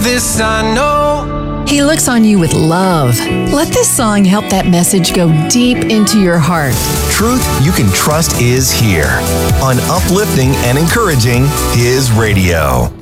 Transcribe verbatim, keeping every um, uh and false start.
This I know. He looks on you with love. Let this song help that message go deep into your heart. Truth you can trust is here on uplifting and encouraging His Radio.